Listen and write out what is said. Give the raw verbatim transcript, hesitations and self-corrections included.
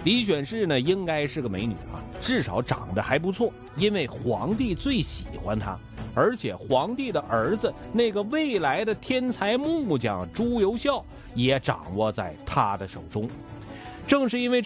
李选侍呢，应该是个美女啊，至少长得还不错，因为皇帝最喜欢她，而且皇帝的儿子那个未来的天才木匠朱由校也掌握在她的手中。正是因为